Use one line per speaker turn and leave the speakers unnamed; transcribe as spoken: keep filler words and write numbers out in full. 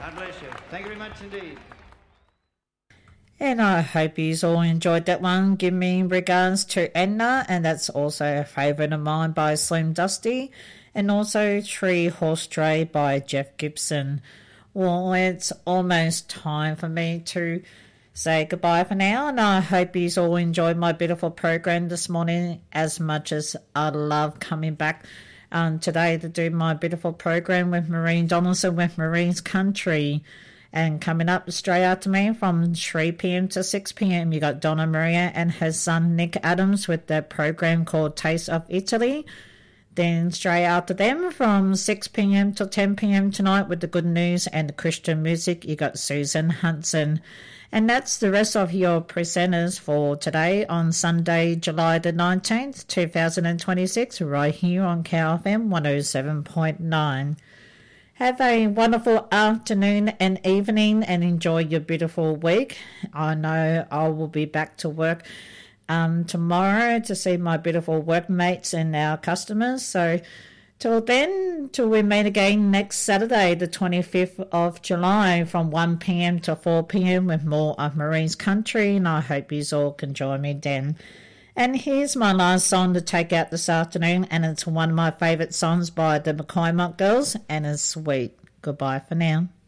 God bless you. Thank you very much indeed.
And I hope you all enjoyed that one. Give me regards to Edna, and that's also a favourite of mine by Slim Dusty, and also Tree Horse Stray by Jeff Gibson. Well, it's almost time for me to say goodbye for now, and I hope you all enjoyed my beautiful program this morning as much as I love coming back um, today to do my beautiful program with Maureen Donaldson with Marie's Country. And coming up straight after me from three p.m. to six p.m. you got Donna Maria and her son Nick Adams with their program called Taste of Italy. Then straight after them from six p.m. to ten p.m. tonight with the good news and the Christian music, you got Susan Hanson. And that's the rest of your presenters for today on Sunday, July the nineteenth, two thousand twenty-six, right here on K F M one oh seven point nine. Have a wonderful afternoon and evening and enjoy your beautiful week. I know I will be back to work um, tomorrow to see my beautiful workmates and our customers. So till then, till we meet again next Saturday, the twenty-fifth of July from one p.m. to four p.m. with more of Marie's Country, and I hope you all can join me then. And here's my last song to take out this afternoon, and it's one of my favourite songs by the McCoy Monk Girls, and it's Sweet. Goodbye for now.